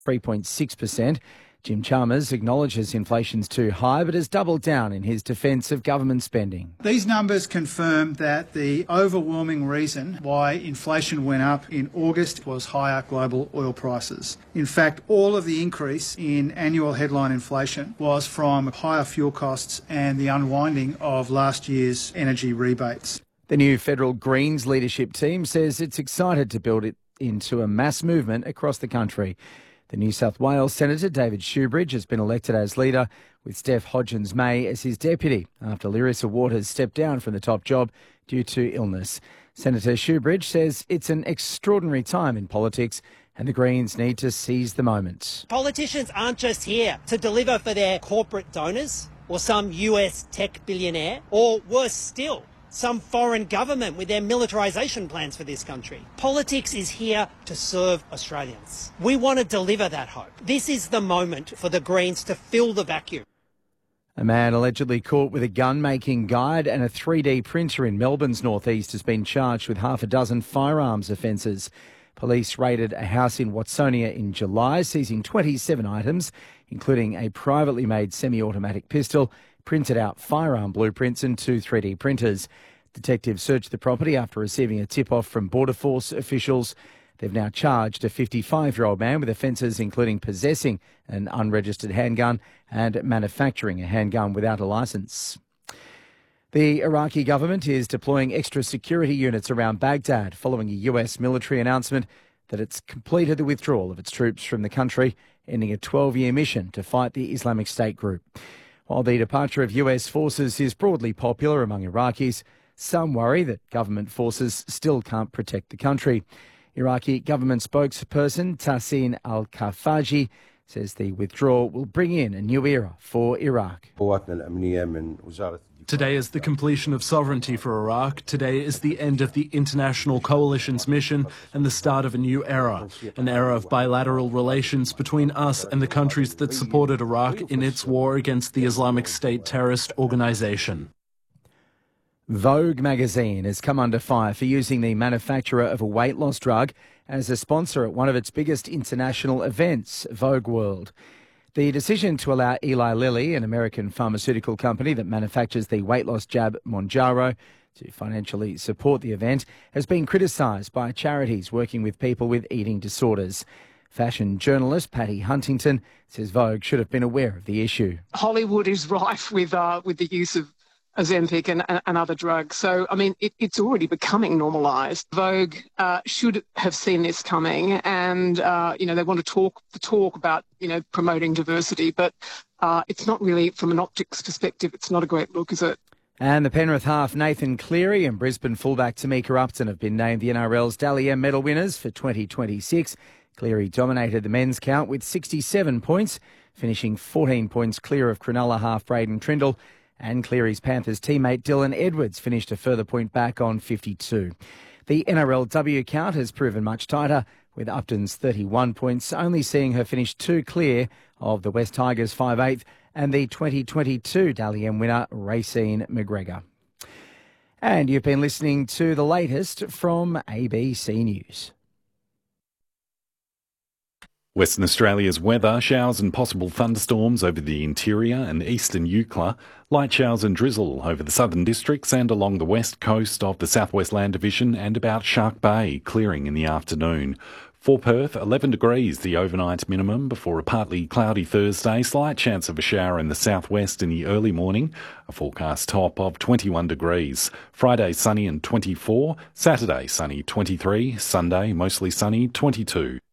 3.6%. Jim Chalmers acknowledges inflation's too high, but has doubled down in his defence of government spending. These numbers confirm that the overwhelming reason why inflation went up in August was higher global oil prices. In fact, all of the increase in annual headline inflation was from higher fuel costs and the unwinding of last year's energy rebates. The new federal Greens leadership team says it's excited to build it into a mass movement across the country. The New South Wales Senator David Shoebridge has been elected as leader, with Steph Hodgins-May as his deputy after Larissa Waters stepped down from the top job due to illness. Senator Shoebridge says it's an extraordinary time in politics and the Greens need to seize the moment. Politicians aren't just here to deliver for their corporate donors or some US tech billionaire, or worse still, some foreign government with their militarisation plans for this country. Politics is here to serve Australians. We want to deliver that hope. This is the moment for the Greens to fill the vacuum. A man allegedly caught with a gun-making guide and a 3D printer in Melbourne's northeast has been charged with half a dozen firearms offences. Police raided a house in Watsonia in July, seizing 27 items, including a privately made semi-automatic pistol, printed out firearm blueprints and 2 3D printers. Detectives searched the property after receiving a tip-off from Border Force officials. They've now charged a 55-year-old man with offences including possessing an unregistered handgun and manufacturing a handgun without a licence. The Iraqi government is deploying extra security units around Baghdad following a US military announcement that it's completed the withdrawal of its troops from the country, ending a 12-year mission to fight the Islamic State group. While the departure of US forces is broadly popular among Iraqis, some worry that government forces still can't protect the country. Iraqi government spokesperson Tahsin al-Kafaji says the withdrawal will bring in a new era for Iraq. Today is the completion of sovereignty for Iraq. Today is the end of the international coalition's mission and the start of a new era, an era of bilateral relations between us and the countries that supported Iraq in its war against the Islamic State terrorist organisation. Vogue magazine has come under fire for using the manufacturer of a weight loss drug as a sponsor at one of its biggest international events, Vogue World. The decision to allow Eli Lilly, an American pharmaceutical company that manufactures the weight loss jab Mounjaro, to financially support the event, has been criticised by charities working with people with eating disorders. Fashion journalist Patty Huntington says Vogue should have been aware of the issue. Hollywood is rife with the use of Ozempic and other drugs. So, I mean, it's already becoming normalised. Vogue should have seen this coming and, they want to talk about, promoting diversity, but it's not really, from an optics perspective, it's not a great look, is it? And the Penrith half Nathan Cleary and Brisbane fullback Tamika Upton have been named the NRL's Dally M medal winners for 2026. Cleary dominated the men's count with 67 points, finishing 14 points clear of Cronulla half Braden Trindle. And Cleary's Panthers teammate Dylan Edwards finished a further point back on 52. The NRLW count has proven much tighter, with Upton's 31 points only seeing her finish 2 clear of the West Tigers 5/8 and the 2022 Dally M winner Racine McGregor. And you've been listening to the latest from ABC News. Western Australia's weather: showers and possible thunderstorms over the interior and eastern Eucla, light showers and drizzle over the southern districts and along the west coast of the Southwest Land Division and about Shark Bay, clearing in the afternoon. For Perth, 11 degrees the overnight minimum before a partly cloudy Thursday, slight chance of a shower in the southwest in the early morning, a forecast top of 21 degrees. Friday sunny and 24, Saturday sunny 23, Sunday mostly sunny 22.